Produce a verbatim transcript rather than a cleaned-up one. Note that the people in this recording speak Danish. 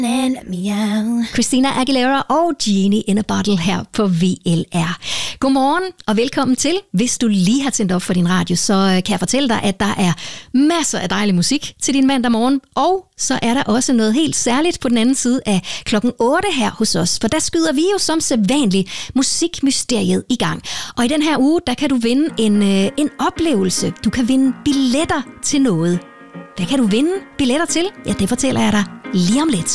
Christina Aguilera og Genie in a Bottle her på V L R. Godmorgen og velkommen til. Hvis du lige har tændt op for din radio, så kan jeg fortælle dig, at der er masser af dejlig musik til din mandag morgen. Og så er der også noget helt særligt på den anden side af klokken otte her hos os. For der skyder vi jo som sædvanligt musikmysteriet i gang. Og i den her uge, der kan du vinde en, en oplevelse. Du kan vinde billetter til noget. Hvad kan du vinde billetter til? Ja, det fortæller jeg dig lige om lidt.